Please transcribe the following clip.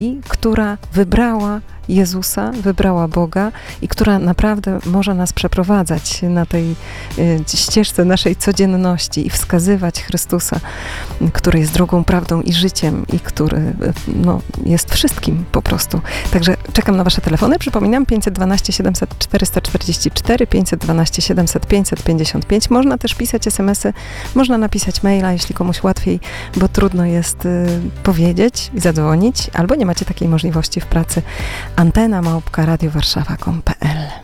która wybrała Jezusa, wybrała Boga i która naprawdę może nas przeprowadzać na tej ścieżce naszej codzienności i wskazywać Chrystusa, który jest drogą, prawdą i życiem i który jest wszystkim po prostu. Także czekam na wasze telefony. Przypominam 512 700 444, 512 700 555. Można też pisać SMS-y, można napisać maila, jeśli komuś łatwiej, bo trudno jest powiedzieć i zadzwonić, albo nie macie takiej możliwości w pracy. Antena@radiowarszawa.pl